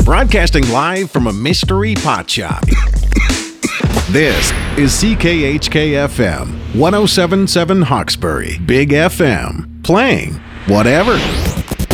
Broadcasting live from a mystery pot shop. This is CKHK-FM 107.7 Hawkesbury, Big FM, playing whatever.